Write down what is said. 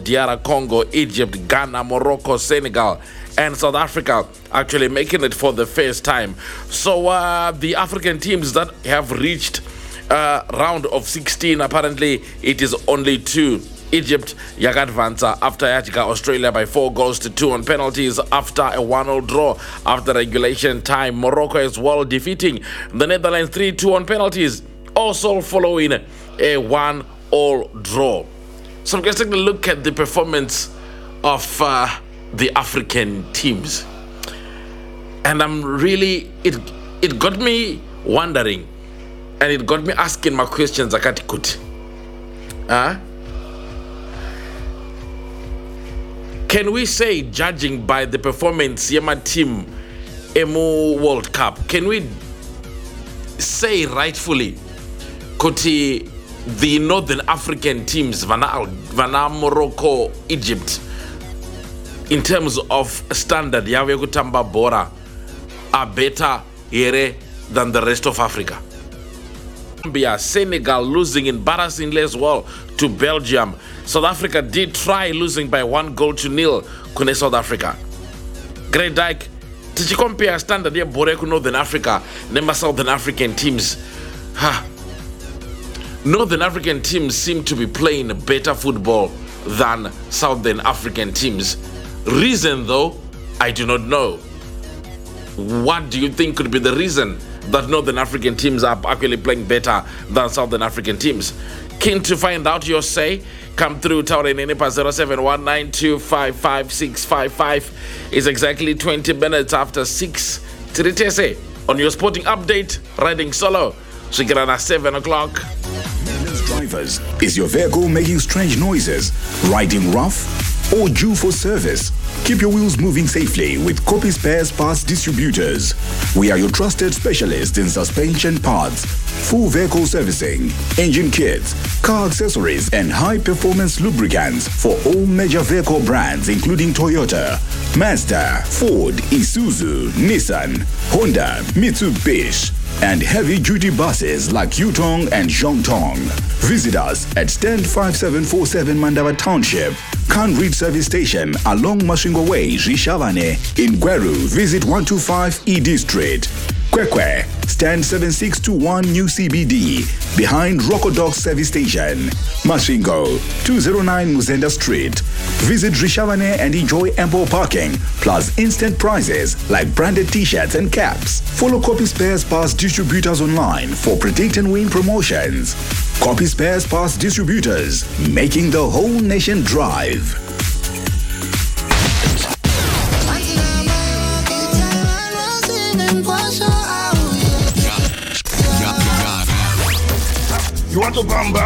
DR Congo, Egypt, Ghana, Morocco, Senegal, and South Africa actually making it for the first time. So the African teams that have reached round of 16, apparently it is only 2. Egypt yakadvansa after yachika Australia by 4-2 on penalties after a 1-0 draw after regulation time. Morocco as well defeating the Netherlands 3-2 on penalties, also following a 1-1 draw. So I'm just taking a look at the performance of the African teams, and I'm really it got me wondering, and it got me asking my questions. Akati kuti, can we say, judging by the performance Yema team Emu World Cup, can we say rightfully kuti the Northern African teams, Vana Morocco, Egypt, in terms of standard, Yawe Kutamba Bora, are better here than the rest of Africa? Senegal losing embarrassingly as well to Belgium. South Africa did try losing by 1-0 kune South Africa. Great Dyke, did you compare standard here Boreku Northern Africa, number Southern African teams? Northern African teams seem to be playing better football than Southern African teams. Reason though, I do not know. What do you think could be the reason that Northern African teams are actually playing better than Southern African teams? Keen to find out your say? Come through Taure Nenepa 0719255655. It's exactly 20 minutes after 6. Tiritese on your sporting update, riding solo. So you get on at 7 o'clock. Drivers, is your vehicle making strange noises, riding rough, or due for service? Keep your wheels moving safely with Copy Spares Parts Distributors. We are your trusted specialists in suspension parts, full vehicle servicing, engine kits, car accessories, and high-performance lubricants for all major vehicle brands including Toyota, Mazda, Ford, Isuzu, Nissan, Honda, Mitsubishi, and heavy-duty buses like Yutong and Zhongtong. Visit us at Stand 5747 Mandava Township, Kanrit Service Station along Mashingo Way, Rishavane. In Gweru, visit 125 ED Street. Kwekwe, Stand 7621 New CBD, behind Rocodog Service Station. Mashingo, 209 Muzenda Street. Visit Rishavane and enjoy ample parking, plus instant prizes like branded t-shirts and caps. Follow Copy Spares Parts Distributors online for Predict and Win promotions. Copy Spares Parts Distributors, making the whole nation drive. You want to bamba?